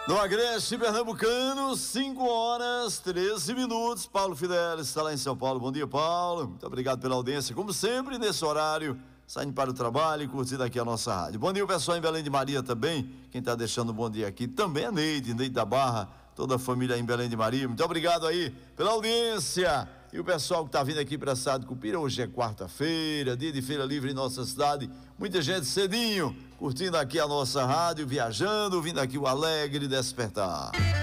No Agreste Pernambucano, 5h13. Paulo Fidelis está lá em São Paulo. Bom dia, Paulo. Muito obrigado pela audiência. Como sempre, nesse horário, saindo para o trabalho e curtindo aqui a nossa rádio. Bom dia, o pessoal em Belém de Maria também. Quem está deixando um bom dia aqui também é Neide da Barra. Toda a família em Belém de Maria. Muito obrigado aí pela audiência. E o pessoal que está vindo aqui para a cidade de Cupira, hoje é quarta-feira, dia de feira livre em nossa cidade. Muita gente cedinho, curtindo aqui a nossa rádio, viajando, vindo aqui o Alegre Despertar.